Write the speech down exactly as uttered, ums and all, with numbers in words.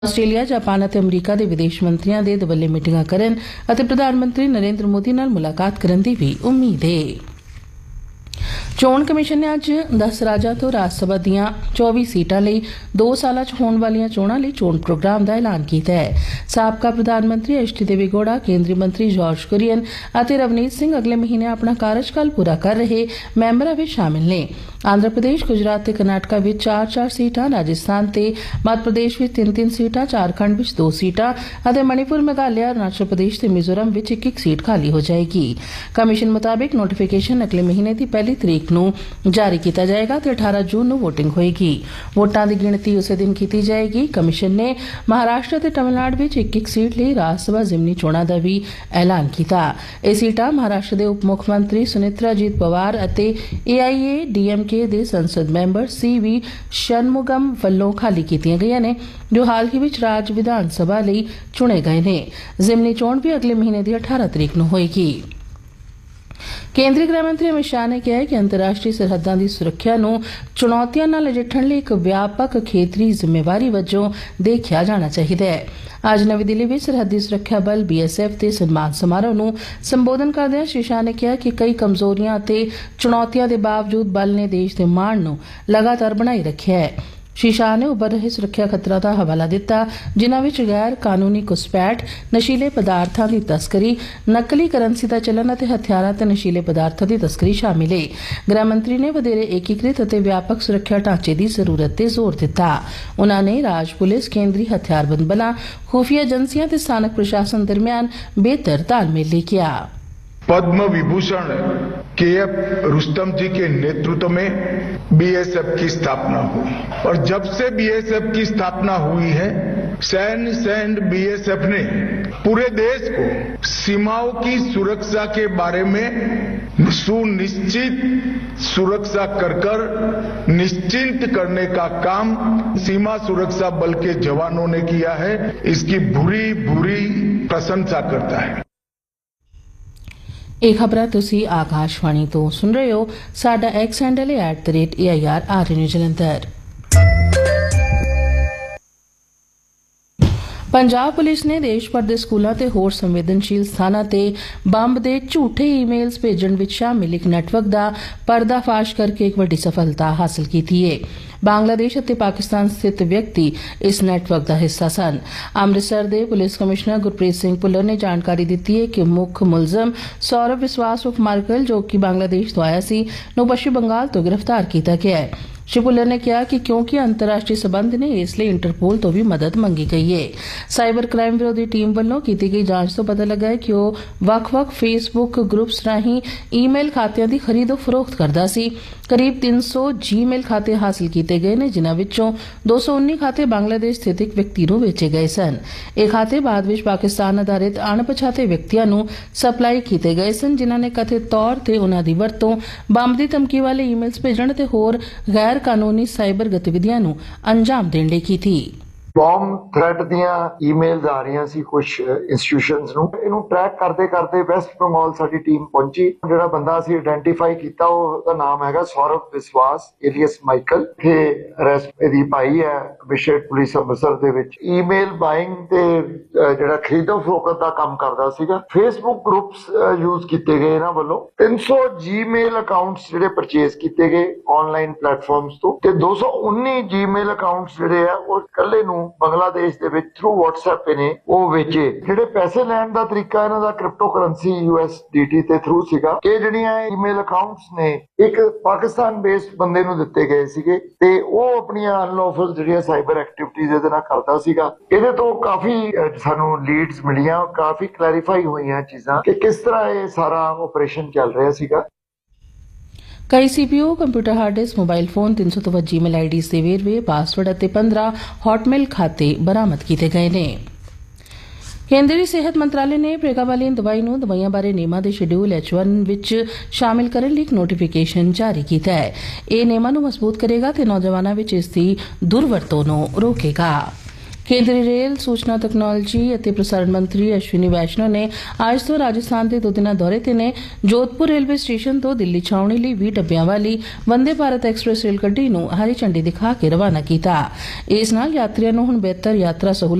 Australia, Japan ਅਤੇ America ਦੇ ਵਿਦੇਸ਼ ਮੰਤਰੀਆਂ ਦੇ ਦੁਵੱਲੇ ਮੀਟਿੰਗਾਂ ਕਰਨ ਅਤੇ ਪ੍ਰਧਾਨ ਮੰਤਰੀ ਨਰਿੰਦਰ ਮੋਦੀ ਨਾਲ ਮੁਲਾਕਾਤ ਕਰਨ ਦੀ ਵੀ ਉਮੀਦ ਹੈ। ਚੋਣ ਕਮਿਸ਼ਨ ਨੇ ਅੱਜ ਦਸ ਰਾਜਾਂ ਤੋਂ ਰਾਜ ਸਭਾ ਦੀਆਂ ਚੌਵੀ ਸੀਟਾਂ ਲਈ ਦੋ ਸਾਲਾਂ 'ਚ ਹੋਣ ਵਾਲੀਆਂ ਚੋਣਾਂ ਲਈ ਚੋਣ ਪ੍ਰੋਗਰਾਮ ਦਾ ਐਲਾਨ ਕੀਤਾ ਹੈ। ਸਾਬਕਾ ਪ੍ਰਧਾਨ ਮੰਤਰੀ ਐਚ ਡੀ ਦੇਵੇ ਗੌੜਾ, ਕੇਂਦਰੀ ਮੰਤਰੀ ਜਾਰਜ ਕੁਰੀਅਨ ਅਤੇ ਰਵਨੀਤ ਸਿੰਘ ਅਗਲੇ ਮਹੀਨੇ ਆਪਣਾ ਕਾਰਜਕਾਲ ਪੂਰਾ ਕਰ ਰਹੇ ਮੈਂਬਰਾਂ ਵਿੱਚ ਸ਼ਾਮਿਲ ਨੇ। ਆਂਧਰਾ ਪ੍ਰਦੇਸ਼, ਗੁਜਰਾਤ ਤੇ ਕਰਨਾਟਕਾ ਵਿੱਚ ਚਾਰ ਚਾਰ ਸੀਟਾਂ, ਰਾਜਸਥਾਨ ਤੇ ਮੱਧ ਪ੍ਰਦੇਸ਼ ਵਿੱਚ ਤਿੰਨ ਤਿੰਨ ਸੀਟਾਂ, ਝਾਰਖੰਡ ਵਿੱਚ ਦੋ ਸੀਟਾਂ ਅਤੇ ਮਣੀਪੁਰ, ਮੇਘਾਲਿਆ, ਅਰੁਣਾਚਲ ਪ੍ਰਦੇਸ਼ ਤੇ ਮਿਜ਼ੋਰਮ ਵਿੱਚ ਇੱਕ ਇੱਕ ਸੀਟ ਖਾਲੀ ਹੋ ਜਾਏਗੀ। ਕਮਿਸ਼ਨ ਮੁਤਾਬਿਕ ਨੋਟੀਫਿਕੇਸ਼ਨ ਅਗਲੇ ਮਹੀਨੇ ਦੀ ਪਹਿਲੀ ਤਰੀਕ ਨੂੰ ਜਾਰੀ ਕੀਤਾ ਜਾਏਗਾ ਤੇ ਅਠਾਰਾਂ ਜੂਨ ਨੂੰ ਵੋਟਿੰਗ ਹੋਏਗੀ। ਵੋਟਾਂ ਦੀ ਗਿਣਤੀ ਉਸੇ ਦਿਨ ਕੀਤੀ ਜਾਏਗੀ। ਕਮਿਸ਼ਨ ਨੇ ਮਹਾਰਾਸ਼ਟਰ ਤੇ ਤਮਿਲਨਾਡੂ ਵਿੱਚ ਇੱਕ ਇੱਕ ਸੀਟ ਲਈ ਰਾਜ ਸਭਾ ਜ਼ਿਮਨੀ ਚੋਣਾਂ ਦਾ ਵੀ ਐਲਾਨ ਕੀਤਾ। ਇਹ ਸੀਟਾਂ ਮਹਾਰਾਸ਼ਟਰ ਦੇ ਉਪ ਮੁੱਖ ਮੰਤਰੀ ਸੁਨਿਤਰਾ ਜੀਤ ਪਵਾਰ ਅਤੇ ਏ ਆਈ ਏ ਡੀ ਐਮ ਕੇ ਦੇ ਸੰਸਦ ਮੈਂਬਰ ਸੀ ਵੀ ਸ਼ਨਮੁਗਮ ਵੱਲੋਂ ਖਾਲੀ ਕੀਤੀਆਂ ਗਈਆਂ ਨੇ, ਜੋ ਹਾਲ ਹੀ ਵਿੱਚ ਰਾਜ ਵਿਧਾਨ ਸਭਾ ਲਈ ਚੁਣੇ ਗਏ ਨੇ। ਜ਼ਿਮਨੀ ਚੋਣ ਵੀ ਅਗਲੇ ਮਹੀਨੇ ਦੀ ਅਠਾਰਾਂ ਤਰੀਕ ਨੂੰ ਹੋਏਗੀ। ਕੇਂਦਰੀ ਗ੍ਰਹਿ ਮੰਤਰੀ ਅਮਿਤ ਸ਼ਾਹ ਨੇ ਕਿਹਾ ਹੈ ਕਿ ਅੰਤਰਰਾਸ਼ਟਰੀ ਸਰਹੱਦਾਂ ਦੀ ਸੁਰੱਖਿਆ ਨੂੰ ਚੁਣੌਤੀਆਂ ਨਾਲ ਨਜਿੱਠਣ ਲਈ ਇੱਕ ਵਿਆਪਕ ਖੇਤਰੀ ਜ਼ਿੰਮੇਵਾਰੀ ਵਜੋਂ ਦੇਖਿਆ ਜਾਣਾ ਚਾਹੀਦਾ ਹੈ। ਅੱਜ ਨਵੀਂ ਦਿੱਲੀ ਵਿੱਚ ਸਰਹੱਦੀ ਸੁਰੱਖਿਆ ਬਲ ਬੀ ਐਸ ਐਫ ਦੇ ਸਨਮਾਨ ਸਮਾਰੋਹ ਨੂੰ ਸੰਬੋਧਨ ਕਰਦਿਆਂ ਸ਼੍ਰੀ ਸ਼ਾਹ ਨੇ ਕਿਹਾ ਕਿ ਕਈ ਕਮਜ਼ੋਰੀਆਂ ਅਤੇ ਚੁਣੌਤੀਆਂ ਦੇ ਬਾਵਜੂਦ ਬਲ ਨੇ ਦੇਸ਼ ਦੇ ਮਾਣ ਨੂੰ ਲਗਾਤਾਰ ਬਣਾਈ ਰੱਖਿਆ ਹੈ। ਸ਼੍ਰੀ ਸ਼ਾਹ ਨੇ ਉੱਭਰ ਰਹੇ ਸੁਰੱਖਿਆ ਖਤਰਾ ਦਾ ਹਵਾਲਾ ਦਿੱਤਾ, ਜਿਨ੍ਹਾਂ ਵਿੱਚ ਗੈਰ ਕਾਨੂੰਨੀ ਘੁਸਪੈਠ, ਨਸ਼ੀਲੇ ਪਦਾਰਥਾਂ ਦੀ ਤਸਕਰੀ, ਨਕਲੀ ਕਰੰਸੀ ਦਾ ਚੱਲਣ ਅਤੇ ਹਥਿਆਰਾਂ ਤੇ ਨਸ਼ੀਲੇ ਪਦਾਰਥਾਂ ਦੀ ਤਸਕਰੀ ਸ਼ਾਮਿਲ ਹੈ। ਗ੍ਰਹਿ ਮੰਤਰੀ ਨੇ ਵਧੇਰੇ ਏਕੀਕ੍ਰਿਤ ਅਤੇ ਵਿਆਪਕ ਸੁਰੱਖਿਆ ਢਾਂਚੇ ਦੀ ਜ਼ਰੂਰਤ ਤੇ ਜ਼ੋਰ ਦਿੱਤਾ। ਉਨ੍ਹਾਂ ਨੇ ਰਾਜ ਪੁਲਿਸ, ਕੇਂਦਰੀ ਹਥਿਆਰਬੰਦ ਬਲਾਂ, ਖੁਫੀਆ ਏਜੰਸੀਆਂ ਤੇ ਸਥਾਨਕ ਪ੍ਰਸ਼ਾਸਨ ਦਰਮਿਆਨ ਬਿਹਤਰ ਤਾਲਮੇਲ ਲਈ ਕਿਹਾ। पद्म विभूषण के एफ रुस्तम जी के नेतृत्व में बी एस एफ की स्थापना हुई और जब से बी एस एफ की स्थापना हुई है, सैन्य सैन्य बी एस एफ ने पूरे देश को सीमाओं की सुरक्षा के बारे में सुनिश्चित सुरक्षा कर कर निश्चिंत करने का काम सीमा सुरक्षा बल के जवानों ने किया है। इसकी बुरी बुरी प्रशंसा करता है। ਇਹ ਖਬਰਾਂ ਤੁਸੀਂ ਆਕਾਸ਼ਵਾਣੀ ਤੋਂ ਸੁਣ ਰਹੇ ਹੋ। ਸਾਡਾ ਐਕਸ ਹੈਂਡਲ ਹੈ at the rate A I R R news Jalandhar. Punjab police ਨੇ ਦੇਸ਼ ਭਰ ਦੇ ਸਕੂਲਾਂ ਤੇ ਹੋਰ ਸੰਵੇਦਨਸ਼ੀਲ ਸਥਾਨਾਂ ਤੇ ਬੰਬ ਦੇ ਝੂਠੇ ਈਮੇਲਸ ਭੇਜਣ ਵਿੱਚ ਸ਼ਾਮਿਲ ਇੱਕ ਨੈਟਵਰਕ ਦਾ ਪਰਦਾਫਾਸ਼ ਕਰਕੇ ਇੱਕ ਵੱਡੀ ਸਫਲਤਾ ਹਾਸਲ ਕੀਤੀ ਹੈ। ਬੰਗਲਾਦੇਸ਼ ਅਤੇ ਪਾਕਿਸਤਾਨ ਸਥਿਤ ਵਿਅਕਤੀ ਇਸ ਨੈਟਵਰਕ ਦਾ ਹਿੱਸਾ ਸਨ। ਅੰਮ੍ਰਿਤਸਰ ਦੇ ਪੁਲਿਸ ਕਮਿਸ਼ਨਰ ਗੁਰਪ੍ਰੀਤ ਸਿੰਘ ਭੁੱਲਰ ਨੇ ਜਾਣਕਾਰੀ ਦਿੱਤੀ ਹੈ ਕਿ ਮੁੱਖ ਮੁਲਜ਼ਮ ਸੌਰਵ ਵਿਸ਼ਵਾਸ ਉਰਫ ਮਾਰਕਲ, ਜੋ ਕਿ ਬੰਗਲਾਦੇਸ਼ ਤੋਂ ਆਇਆ ਸੀ, ਨੂੰ ਪੱਛਮੀ ਬੰਗਾਲ ਤੋਂ ਗ੍ਰਿਫਤਾਰ ਕੀਤਾ ਗਿਆ ਹੈ। ਸ਼੍ਰੀ ਭੁੱਲਰ ਨੇ ਕਿਹਾ ਕਿ ਕਿਉਂਕਿ ਅੰਤਰਰਾਸ਼ਟਰੀ ਸਬੰਧ ਨੇ, ਇਸ ਲਈ ਇੰਟਰਪੋਲ ਤੋਂ ਵੀ ਮਦਦ ਮੰਗੀ ਗਈ ਹੈ। ਸਾਈਬਰ ਕ੍ਰਾਈਮ ਵਿਰੋਧੀ ਟੀਮ ਵੱਲੋਂ ਕੀਤੀ ਗਈ ਜਾਂਚ ਤੋਂ ਪਤਾ ਲੱਗਾ ਹੈ ਕਿ ਉਹ ਵੱਖ-ਵੱਖ ਫੇਸਬੁੱਕ ਗਰੁੱਪਸ ਰਾਹੀਂ ਈਮੇਲ ਖਾਤਿਆਂ ਦੀ ਖਰੀਦੋ ਫਰੋਖਤ ਕਰਦਾ ਸੀ। ਕਰੀਬ ਤਿੰਨ ਸੌ ਜੀਮੇਲ ਖਾਤੇ ਹਾਸਲ ਕੀਤੇ ਗਏ ਨੇ, ਜਿਨ੍ਹਾਂ ਵਿੱਚੋਂ ਦੋ ਸੌ ਉੱਨੀ ਖਾਤੇ ਬੰਗਲਾਦੇਸ਼ ਸਥਿਤ ਇੱਕ ਵਿਅਕਤੀ ਨੂੰ ਵੇਚੇ ਗਏ ਸਨ। ਇਹ ਖਾਤੇ ਬਾਅਦ ਵਿੱਚ ਪਾਕਿਸਤਾਨ ਆਧਾਰਿਤ ਅਣਪਛਾਤੇ ਵਿਅਕਤੀਆਂ ਨੂੰ ਸਪਲਾਈ ਕੀਤੇ ਗਏ ਸਨ, ਜਿਨ੍ਹਾਂ ਨੇ ਕਥਿਤ ਤੌਰ ਤੇ ਉਨ੍ਹਾਂ ਦੀ ਵਰਤੋਂ ਬੰਬ ਦੀ ਧਮਕੀ ਵਾਲੇ ਈਮੇਲਸ ਭੇਜਣ ਅਤੇ ਹੋਰ ਗੈਰ ਕਾਨੂੰਨੀ ਸਾਈਬਰ ਗਤੀਵਿਧੀਆਂ ਨੂੰ ਅੰਜਾਮ ਦੇਣ ਲਈ ਕੀਤੀ। ਬੌਮ ਥ੍ਰੈਟ ਦੀਆਂ ਈਮੇਲਸ ਆ ਰਹੀਆਂ ਸੀ ਕੁਝ ਇੰਸਟੀਟਿਊਸ਼ਨਸ ਨੂੰ। ਇਹਨੂੰ ਟਰੈਕ ਕਰਦੇ ਕਰਦੇ ਵੈਸਟ ਬੰਗਾਲ ਸਾਡੀ ਟੀਮ ਪਹੁੰਚੀ। ਜਿਹੜਾ ਬੰਦਾ ਅਸੀਂ ਆਇਡੈਂਟੀਫਾਈ ਕੀਤਾ, ਉਹਦਾ ਨਾਮ ਹੈਗਾ ਸੌਰਵ ਵਿਸ਼ਵਾਸ ਏਲੀਅਸ ਮਾਈਕਲ। ਇਹ ਅਰੈਸਟ ਇਹਦੀ ਪਾਈ ਹੈ ਵਿਸ਼ੇਸ਼ ਪੁਲਿਸ ਅੰਮ੍ਰਿਤਸਰ ਦੇ ਵਿੱਚ। ਈਮੇਲ ਬਾਇੰਗ ਤੇ ਜਿਹੜਾ ਖਰੀਦੋ ਫਰੋਖਤ ਦਾ ਕੰਮ ਕਰਦਾ ਸੀਗਾ। ਫੇਸਬੁੱਕ ਗਰੁੱਪਸ ਯੂਜ਼ ਕੀਤੇ ਗਏ ਇਹਨਾਂ ਵੱਲੋਂ। ਤਿੰਨ ਸੌ ਜੀਮੇਲ ਅਕਾਊਂਟਸ ਜਿਹੜੇ ਪਰਚੇਸ ਕੀਤੇ ਗਏ ਆਨਲਾਈਨ ਪਲੇਟਫਾਰਮਸ ਤੋਂ, ਤੇ ਦੋ ਸੌ ਉੱਨੀ ਜੀਮੇਲ ਅਕਾਊਂਟਸ ਜਿਹੜੇ ਆ ਉਹ ਇਕੱਲੇ ਨੂੰ ਬੰਗਲਾਦੇਸ਼ ਦੇ ਵਿੱਚ ਥਰੂ WhatsApp ਨੇ ਉਹ ਵੇਚੇ। ਜਿਹੜੇ ਪੈਸੇ ਲੈਣ ਦਾ ਤਰੀਕਾ ਇਹਨਾਂ ਦਾ crypto currency U S D T ਤੇ ਥਰੂ ਸੀਗਾ। ਇਹ ਜਿਹੜੀਆਂ ਈਮੇਲ ਅਕਾਊਂਟਸ ਨੇ ਇੱਕ ਪਾਕਿਸਤਾਨ ਬੇਸਡ ਬੰਦੇ ਨੂੰ ਦਿੱਤੇ ਗਏ ਸੀਗੇ ਤੇ ਉਹ ਆਪਣੀਆਂ ਅਨਲੌਫਲ ਜਿਹੜੀਆਂ ਸਾਈਬਰ ਐਕਟੀਵਿਟੀਜ਼ ਇਹਦੇ ਨਾਲ ਕਰਦਾ ਸੀਗਾ। ਇਹਦੇ ਤੋਂ ਕਾਫੀ ਸਾਨੂੰ ਲੀਡਸ ਮਿਲੀਆਂ, ਕਾਫੀ ਕਲੈਰੀਫਾਈ ਹੋਈਆਂ ਚੀਜ਼ਾਂ ਕਿ ਕਿਸ ਤਰ੍ਹਾਂ ਇਹ ਸਾਰਾ ਆਪਰੇਸ਼ਨ ਚੱਲ ਰਿਹਾ ਸੀਗਾ। ਕਈ CPU, computer hard disk, mobile phone, ਤਿੰਨ ਸੌ ਤੋਂ ਵੱਧ ਜੀਮੇਲ ਆਈਡੀਜ਼ ਦੇ ਵੇਰਵੇ, ਪਾਸਵਰਡ ਅਤੇ ਪੰਦਰਾਂ ਹੌਟਮੇਲ ਖਾਤੇ ਬਰਾਮਦ ਕੀਤੇ ਗਏ ਨੇ। ਕੇਂਦਰੀ ਸਿਹਤ ਮੰਤਰਾਲੇ ਨੇ ਪ੍ਰੇਗਾਵਾਲੀਨ ਦਵਾਈ ਨੂੰ ਦਵਾਈਆਂ ਬਾਰੇ ਨਿਯਮਾਂ ਦੇ ਸ਼ਡਿਊਲ ਐਚ ਵਨ ਵਿੱਚ ਸ਼ਾਮਿਲ ਕਰਨ ਲਈ ਇੱਕ ਨੋਟੀਫਿਕੇਸ਼ਨ ਜਾਰੀ ਕੀਤਾ ਹੈ। ਇਹ ਨਿਯਮਾਂ ਨੂੰ ਮਜ਼ਬੂਤ ਕਰੇਗਾ ਤੇ ਨੌਜਵਾਨਾਂ ਵਿੱਚ ਇਸ ਦੀ ਦੁਰਵਰਤੋਂ ਨੂੰ ਰੋਕੇਗਾ। ਕੇਂਦਰੀ ਰੇਲ ਸੂਚਨਾ ਤਕਨਾਲੋਜੀ ਅਤੇ ਪ੍ਰਸਾਰਣ ਮੰਤਰੀ ਅਸ਼ਵਨੀ ਵੈਸ਼ਨੋ ਨੇ ਅੱਜ ਤੋਂ ਰਾਜਸਥਾਨ ਦੇ ਦੋ ਦਿਨਾਂ ਦੌਰੇ ਤੇ ਨੇ। ਜੋਧਪੁਰ ਰੇਲਵੇ ਸਟੇਸ਼ਨ ਤੋਂ ਦਿੱਲੀ ਛਾਉਣੀ ਲਈ ਵੀਹ ਡੱਬਿਆਂ ਵਾਲੀ ਵੰਦੇ ਭਾਰਤ ਐਕਸਪ੍ਰੈਸ ਰੇਲ ਗੱਡੀ ਨੂੰ ਹਰੀ ਝੰਡੀ ਦਿਖਾ ਕੇ ਰਵਾਨਾ ਕੀਤਾ। ਇਸ ਨਾਲ ਯਾਤਰੀਆਂ ਨੂੰ ਹੁਣ ਬਿਹਤਰ ਯਾਤਰਾ ਸਹੂਲਤ